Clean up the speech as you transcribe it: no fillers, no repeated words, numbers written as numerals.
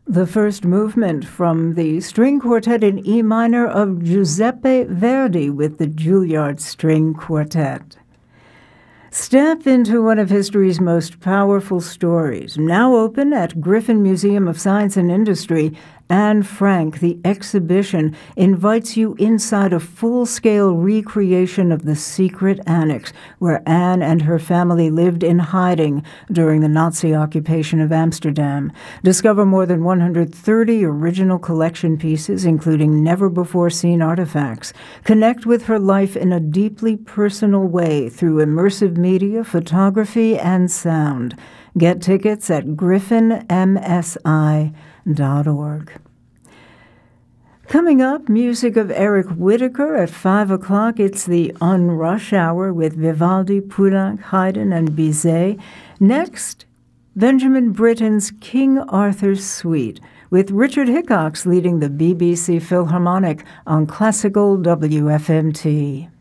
The first movement from the string quartet in E minor of Giuseppe Verdi with the Juilliard String Quartet. Step into one of history's most powerful stories, now open at Griffin Museum of Science and Industry. Anne Frank, the exhibition, invites you inside a full-scale recreation of the secret annex where Anne and her family lived in hiding during the Nazi occupation of Amsterdam. Discover more than 130 original collection pieces, including never-before-seen artifacts. Connect with her life in a deeply personal way through immersive media, photography, and sound. Get tickets at griffinmsi.org. Coming up, music of Eric Whitacre at 5 o'clock. It's the Unrush Hour with Vivaldi, Poulenc, Haydn, and Bizet. Next, Benjamin Britten's King Arthur's Suite, with Richard Hickox leading the BBC Philharmonic on Classical WFMT.